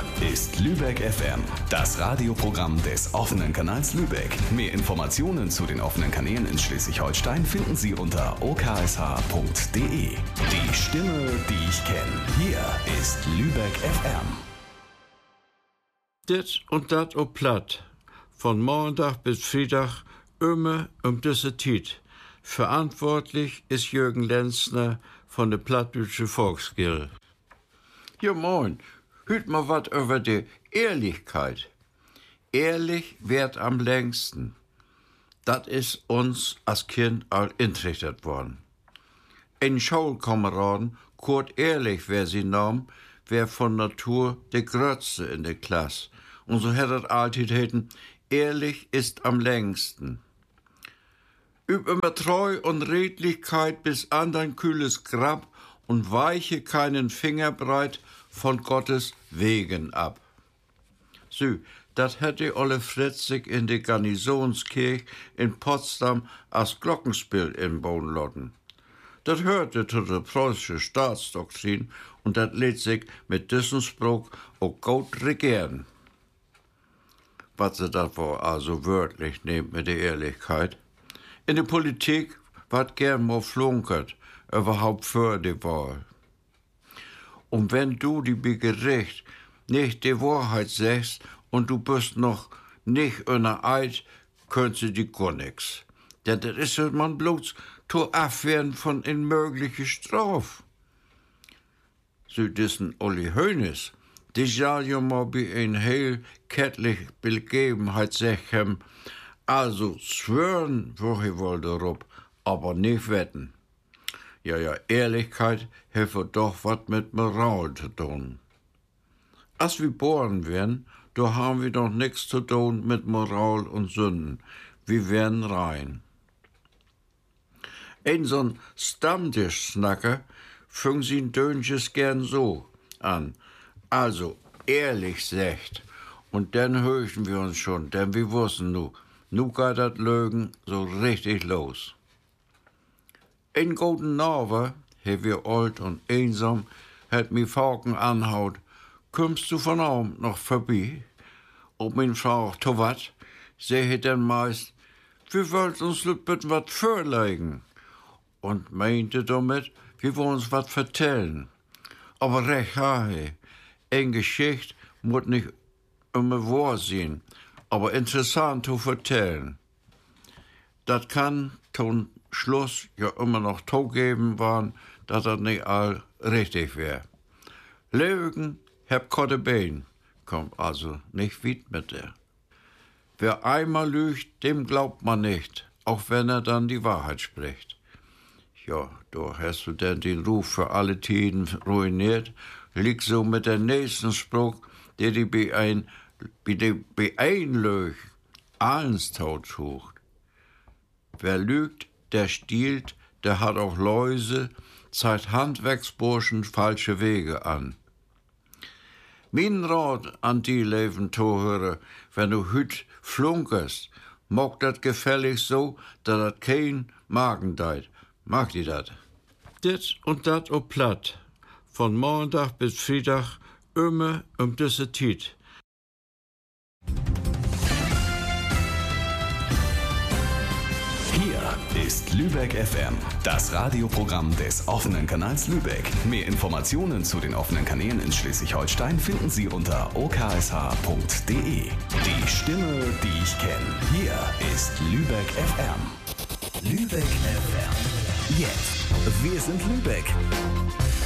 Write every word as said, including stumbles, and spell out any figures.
ist Lübeck F M, das Radioprogramm des offenen Kanals Lübeck. Mehr Informationen zu den offenen Kanälen in Schleswig-Holstein finden Sie unter o k s h punkt d e. Die Stimme, die ich kenne. Hier ist Lübeck F M. Dit und dat op Platt. Von Montag bis Freitag immer um diese Zeit. Verantwortlich ist Jürgen Lenzner von der Plattdeutsche Volksgilde. Ja, moin. Hüt mal wat über die Ehrlichkeit. Ehrlich wird am längsten. Das ist uns als Kind all intrichtert worden. Ein Schulkameraden, Kurt Ehrlich, wer sie nahm, wär von Natur der Grötzte in der Klasse. Und so hätt er altid hätten, ehrlich ist am längsten. Üb immer Treu und Redlichkeit bis an dein kühles Grab und weiche keinen Finger breit von Gottes Wegen ab. So, dat hätte Olle Fritzig in der Garnisonskirche in Potsdam als Glockenspiel inbauen lotten. Dat hörte zu der preußischen Staatsdoktrin und dat lädt sich mit diesem Spruch auch gut regieren. Was sie dat wohl also wörtlich nehmt mit der Ehrlichkeit. In der Politik ward gern mal flunkert, überhaupt für die Wahl. Und wenn du die bei Gericht nicht die Wahrheit sagst und du bist noch nicht in der Eid, können sie die gar nix. Denn das ist ja man bloß zu abwehren von in mögliche Straf. So diesen Olli Hoeneß, die soll ja mal bei ein heil kettlich Begebenheit sagen, also schwören, wo ich wohl darauf, aber nicht wetten. Ja, ja, Ehrlichkeit hat doch was mit Moral zu tun. Als wir geboren werden, da haben wir doch nichts zu tun mit Moral und Sünden. Wir werden rein. Ein so'n Stammtisch-Snacker fing sie Dönches gern so an. Also, ehrlich sagt. Und dann hören wir uns schon, denn wir wussten nu, nu geht das Lügen so richtig los. Ein guten Naver, he wir alt und einsam, hat mi Falken anhaut, kommst du von Abend noch vorbei? Ob min Frau to wat, seh he dann meist, wir wollten uns bitte wat vorlegen. Und meinte damit, wir wollen uns wat vertellen. Aber recht hahe, ein Geschicht muss nicht immer wahr sein, aber interessant zu vertellen. Das kann zum Schluss ja immer noch zugeben waren, dass das nicht all richtig wäre. Lügen hab kotte Bein, kommt also nicht weit mit der. Wer einmal lügt, dem glaubt man nicht, auch wenn er dann die Wahrheit spricht. Ja, da hast du denn den Ruf für alle Tiden ruiniert, liegt so mit der nächsten Spruch, der die bei ein, bei der bei ein Lüg alles tot sucht. Wer lügt, der stiehlt, der hat auch Läuse, zeigt Handwerksburschen falsche Wege an. Mein Rat an die Leben Zuhörer, wenn du hüt flunkerst, mag dat gefällig so, dass dat kein Magen deit. Mag die dat? Dit und dat op Platt. Von Montag bis Freitag immer um diese Zeit. Hier ist Lübeck F M, das Radioprogramm des offenen Kanals Lübeck. Mehr Informationen zu den offenen Kanälen in Schleswig-Holstein finden Sie unter o k s h punkt d e. Die Stimme, die ich kenne. Hier ist Lübeck F M. Lübeck F M. Jetzt. Wir sind Lübeck.